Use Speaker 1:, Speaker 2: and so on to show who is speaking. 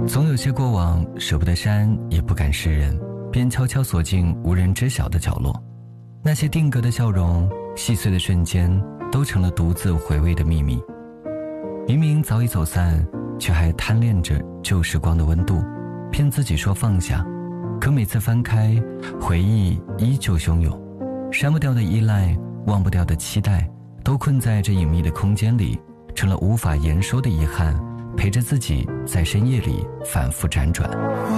Speaker 1: 总有些过往舍不得删，也不敢示人，便悄悄锁进无人知晓的角落。那些定格的笑容，细碎的瞬间，都成了独自回味的秘密。明明早已走散，却还贪恋着旧时光的温度，骗自己说放下，可每次翻开，回忆依旧汹涌，删不掉的依赖，忘不掉的期待，都困在这隐秘的空间里，成了无法言说的遗憾，陪着自己在深夜里反复辗转。